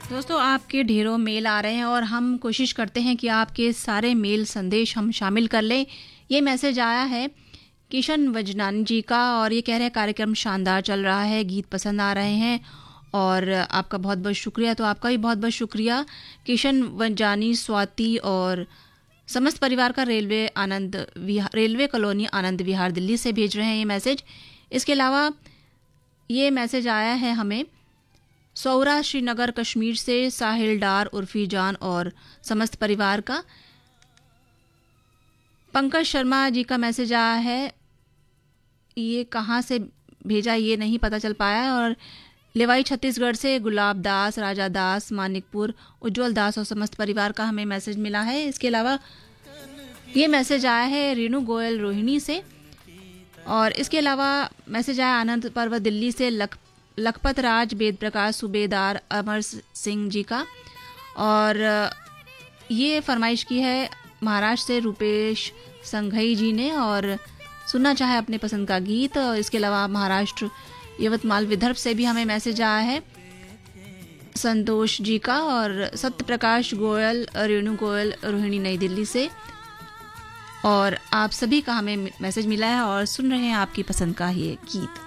दोस्तों, आपके ढेरों मेल आ रहे हैं और हम कोशिश करते हैं कि आपके सारे मेल संदेश हम शामिल कर लें। ये मैसेज आया है किशन वजनानी जी का और ये कह रहे हैं कार्यक्रम शानदार चल रहा है, गीत पसंद आ रहे हैं और आपका बहुत बहुत शुक्रिया। तो आपका भी बहुत बहुत शुक्रिया किशन वजनानी, स्वाति और समस्त परिवार का रेलवे कॉलोनी आनंद विहार दिल्ली से भेज रहे हैं ये मैसेज। इसके अलावा ये मैसेज आया है हमें सौरा श्रीनगर कश्मीर से साहिल डार, उर्फी जान और समस्त परिवार का। पंकज शर्मा जी का मैसेज आया है, ये कहाँ से भेजा ये नहीं पता चल पाया। और लेवाई छत्तीसगढ़ से गुलाब दास, राजा दास, मानिकपुर, उज्जवल दास और समस्त परिवार का हमें मैसेज मिला है। इसके अलावा ये मैसेज आया है रेणु गोयल रोहिणी से और इसके अलावा मैसेज आया आनंद पर्वत दिल्ली से लखपत राज, वेद प्रकाश, सूबेदार अमर सिंह जी का। और ये फरमाइश की है महाराष्ट्र से रूपेश संघई जी ने और सुनना चाहे अपने पसंद का गीत। और इसके अलावा महाराष्ट्र यवतमाल विदर्भ से भी हमें मैसेज आया है संतोष जी का और सत्य प्रकाश गोयल, रेणु गोयल रोहिणी नई दिल्ली से। और आप सभी का हमें मैसेज मिला है और सुन रहे हैं आपकी पसंद का ये गीत।